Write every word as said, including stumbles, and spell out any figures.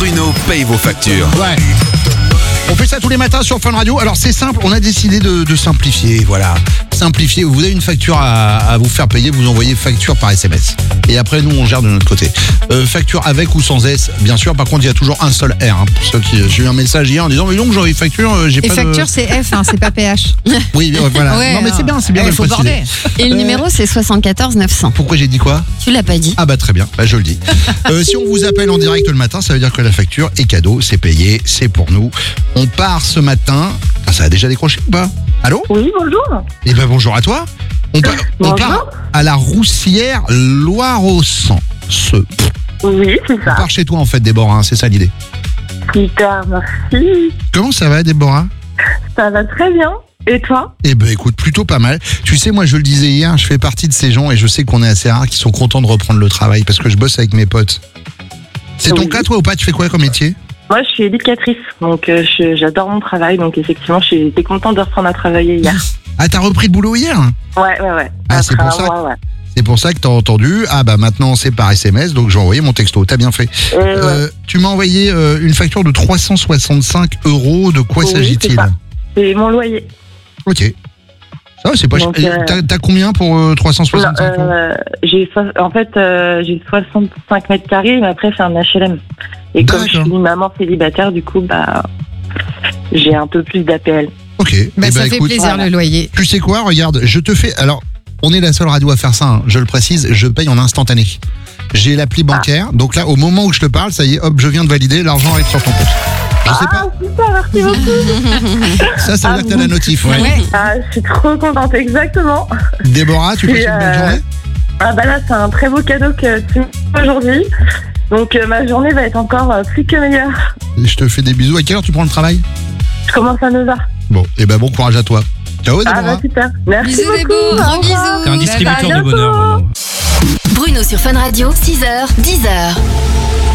Bruno paye vos factures. Ouais. On fait ça tous les matins sur Fun Radio. Alors c'est simple, on a décidé de, de simplifier, voilà. Simplifier, vous avez une facture à, à vous faire payer, vous envoyez facture par S M S. Et après nous on gère de notre côté. Euh, facture avec ou sans S, bien sûr, par contre il y a toujours un seul R. Hein, pour ceux qui, j'ai eu un message hier en disant mais donc j'aurais facture, euh, j'ai Et pas facture de... c'est F, hein, c'est pas P H. Oui, euh, voilà. Ouais, non mais c'est bien, c'est bien il de le faut préciser. border. Et le numéro, c'est soixante-quatorze neuf cents. Pourquoi j'ai dit quoi? Tu l'as pas dit. Ah bah très bien, bah, je le dis. Euh, si on vous appelle en direct le matin, ça veut dire que la facture est cadeau, c'est payé, c'est pour nous. On part ce matin. Ah, ça a déjà décroché ou pas? Allô? Oui, bonjour. Eh ben bonjour à toi. On, pa- on Bonjour. part à la Roussière, Loire-au-Sang. Ce. Oui, c'est On ça. part chez toi en fait, Déborah, hein, c'est ça l'idée. Super, merci. Comment ça va, Déborah? Ça va très bien. Et toi? Eh ben écoute, plutôt pas mal. Tu sais, moi je le disais hier, je fais partie de ces gens et je sais qu'on est assez rares qui sont contents de reprendre le travail parce que je bosse avec mes potes. C'est ton Oui. cas toi ou pas? Tu fais quoi comme métier? Moi, je suis éducatrice, donc euh, je- j'adore mon travail. Donc effectivement, j'étais contente de reprendre à travailler hier. Ah, t'as repris le boulot hier? Ouais, ouais, ouais. Ah, c'est Après pour ça. avoir, ouais. C'est pour ça que t'as entendu. Ah bah maintenant c'est par S M S, donc j'ai envoyé mon texto. T'as bien fait. Et ouais. Euh, tu m'as envoyé euh, une facture de trois cent soixante-cinq euros. De quoi Oui, s'agit-il? c'est ça. C'est mon loyer. Ok. Ça va, c'est pas cher. Donc, euh, T'as, t'as combien pour euh, trois cent Non, soixante-cinq euros? euh, j'ai so- en fait euh, j'ai soixante-cinq mètres carrés, mais après c'est un H L M. Et comme je D'accord. suis maman célibataire, du coup, bah j'ai un peu plus d'A P L. Ok. Bah, Eh ça ben, fait écoute, plaisir voilà. le loyer. tu sais quoi? Regarde, je te fais. Alors, on est la seule radio à faire ça. Hein, je le précise. Je paye en instantané. J'ai l'appli bancaire. Donc là, au moment où je te parle, ça y est, hop, je viens de valider. L'argent arrive sur ton compte. Je sais Ah, super, merci beaucoup. pas. Ça, ça veut ah, dire que t'as la notif. Ouais. Ouais. Ah, je suis trop contente, exactement. Déborah, tu passes Et, une bonne euh, journée? Ah bah là, c'est un très beau cadeau que tu me fais aujourd'hui. Donc euh, ma journée va être encore euh, plus que meilleure. Je te fais des bisous. À quelle heure tu prends le travail? Je commence à neuf heures. Bon, et ben bon courage à toi. Ciao, Ah Déborah. bah super. Merci Bisous, beaucoup. Débo. Au Gros revoir. bisous. T'es un À distributeur de bientôt. bonheur, Bruno. Bruno sur Fun Radio, six heures, dix heures.